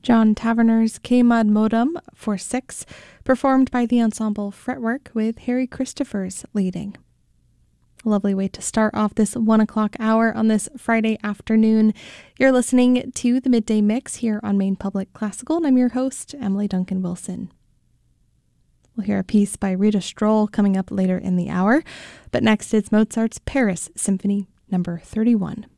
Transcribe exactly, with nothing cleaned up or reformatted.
John Taverner's K-Mod Modem for six, performed by the ensemble Fretwork with Harry Christophers leading. A lovely way to start off this one o'clock hour on this Friday afternoon. You're listening to the Midday Mix here on Maine Public Classical, and I'm your host, Emily Duncan Wilson. We'll hear a piece by Rita Stroll coming up later in the hour, but next it's Mozart's Paris Symphony number thirty-one.